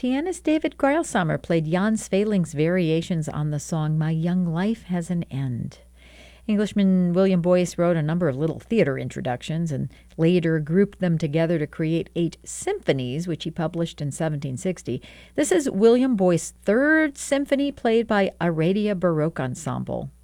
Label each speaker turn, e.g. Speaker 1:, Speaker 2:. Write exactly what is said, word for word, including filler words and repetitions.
Speaker 1: pianist David Greilsamer played Jan Sveling's variations on the song My Young Life Has an End. Englishman William Boyce wrote a number of little theater introductions and later grouped them together to create eight symphonies, which he published in seventeen sixty. This is William Boyce's third symphony played by Aradia Baroque Ensemble.